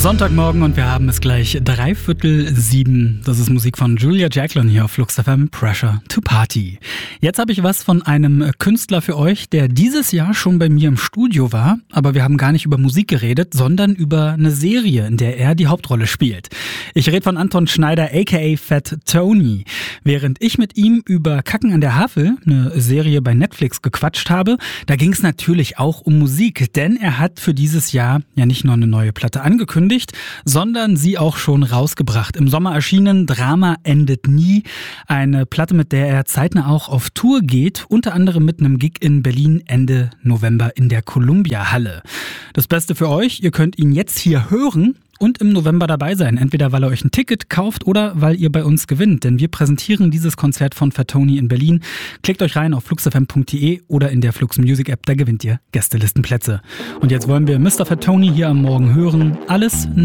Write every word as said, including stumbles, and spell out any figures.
Sonntagmorgen und wir haben es gleich dreiviertel sieben. Das ist Musik von Julia Jacklin hier auf Flux F M, Pressure to Party. Jetzt habe ich was von einem Künstler für euch, der dieses Jahr schon bei mir im Studio war, aber wir haben gar nicht über Musik geredet, sondern über eine Serie, in der er die Hauptrolle spielt. Ich rede von Anton Schneider, aka Fat Tony. Während ich mit ihm über Kacken an der Havel, eine Serie bei Netflix, gequatscht habe, da ging es natürlich auch um Musik, denn er hat für dieses Jahr ja nicht nur eine neue Platte angekündigt, sondern sie auch schon rausgebracht. Im Sommer erschienen Drama endet nie. Eine Platte, mit der er zeitnah auch auf Tour geht, unter anderem mit einem Gig in Berlin Ende November in der Columbia Halle. Das Beste für euch, ihr könnt ihn jetzt hier hören und im November dabei sein. Entweder weil ihr euch ein Ticket kauft oder weil ihr bei uns gewinnt. Denn wir präsentieren dieses Konzert von Fat Tony in Berlin. Klickt euch rein auf fluxfm punkt de oder in der Flux Music App, da gewinnt ihr Gästelistenplätze. Und jetzt wollen wir Mister Fat Tony hier am Morgen hören. Alles